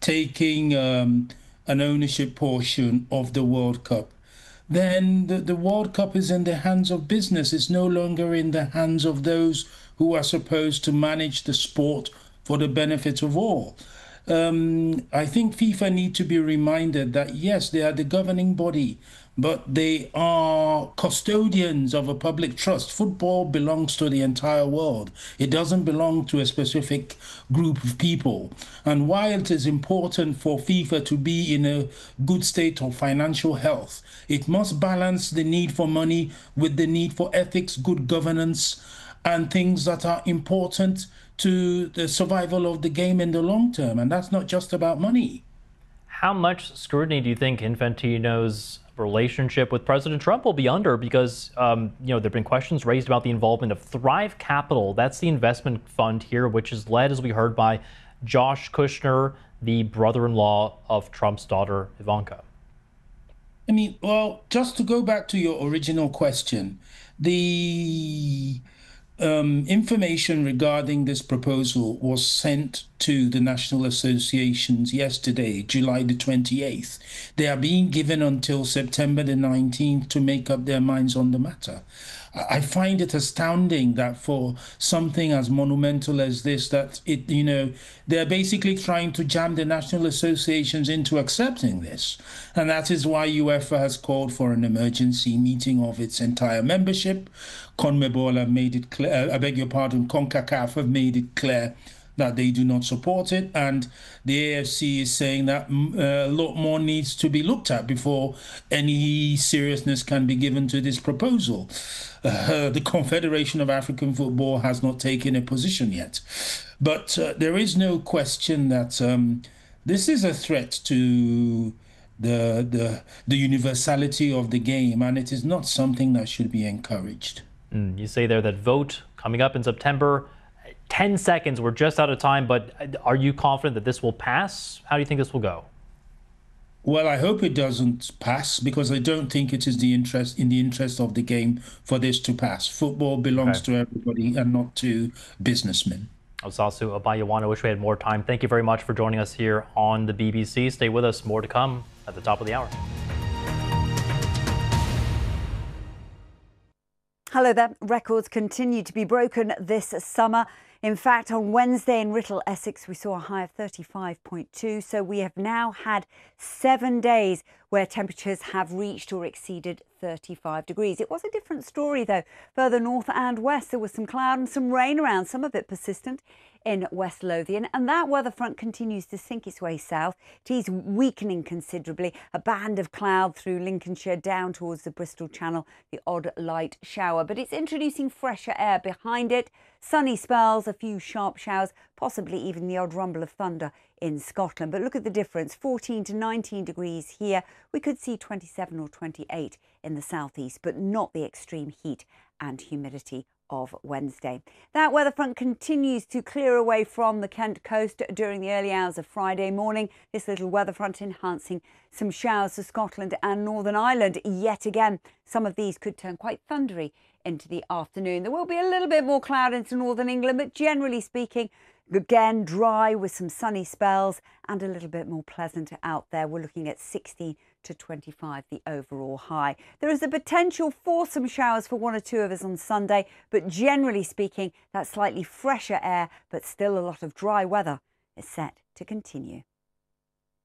taking an ownership portion of the World Cup, then the World Cup is in the hands of business. It's no longer in the hands of those who are supposed to manage the sport for the benefit of all. I think FIFA need to be reminded that yes, they are the governing body, but they are custodians of a public trust. Football belongs to the entire world. It doesn't belong to a specific group of people. And while it is important for FIFA to be in a good state of financial health, it must balance the need for money with the need for ethics, good governance, and things that are important to the survival of the game in the long term. And that's not just about money. How much scrutiny do you think Infantino's relationship with President Trump will be under? Because, there have been questions raised about the involvement of Thrive Capital. That's the investment fund here, which is led, as we heard, by Josh Kushner, the brother-in-law of Trump's daughter, Ivanka. I mean, well, just to go back to your original question, the information regarding this proposal was sent to the national associations yesterday, July the 28th. They are being given until September the 19th to make up their minds on the matter. I find it astounding that for something as monumental as this, that they're basically trying to jam the national associations into accepting this. And that is why UEFA has called for an emergency meeting of its entire membership. CONMEBOL have made it clear, I beg your pardon, CONCACAF have made it clear that they do not support it, and the AFC is saying that a lot more needs to be looked at before any seriousness can be given to this proposal. The Confederation of African Football has not taken a position yet, but there is no question that this is a threat to the universality of the game, and it is not something that should be encouraged. You say there that vote coming up in September. 10 seconds, we're just out of time, but are you confident that this will pass? How do you think this will go? Well, I hope it doesn't pass, because I don't think it is in the interest of the game for this to pass. Football belongs to everybody and not to businessmen. Osasu Obayiwan, I wish we had more time. Thank you very much for joining us here on the BBC. Stay with us, more to come at the top of the hour. Hello there. Records continue to be broken this summer. In fact, on Wednesday in Writtle, Essex, we saw a high of 35.2. So we have now had 7 days where temperatures have reached or exceeded 35 degrees. It was a different story, though. Further north and west, there was some cloud and some rain around, some of it persistent in West Lothian, and that weather front continues to sink its way south. It is weakening considerably. A band of cloud through Lincolnshire down towards the Bristol Channel, the odd light shower, but it's introducing fresher air behind it. Sunny spells, a few sharp showers, possibly even the odd rumble of thunder in Scotland. But look at the difference, 14 to 19 degrees here. We could see 27 or 28 in the southeast, but not the extreme heat and humidity of Wednesday. That weather front continues to clear away from the Kent coast during the early hours of Friday morning. This little weather front enhancing some showers to Scotland and Northern Ireland. Yet again, some of these could turn quite thundery into the afternoon. There will be a little bit more cloud into northern England, but generally speaking, again, dry with some sunny spells and a little bit more pleasant out there. We're looking at 16 to 25, the overall high. There is the potential for some showers for one or two of us on Sunday, but generally speaking, that slightly fresher air, but still a lot of dry weather is set to continue.